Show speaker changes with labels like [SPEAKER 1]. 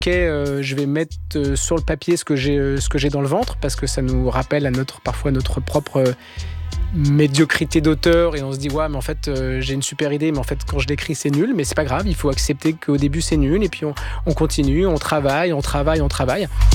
[SPEAKER 1] je vais mettre sur le papier ce que j'ai dans le ventre, parce que ça nous rappelle parfois notre propre médiocrité d'auteur, et on se dit ouais, mais en fait j'ai une super idée, mais en fait quand je l'écris c'est nul. Mais c'est pas grave, il faut accepter qu'au début c'est nul, et puis on continue, on travaille.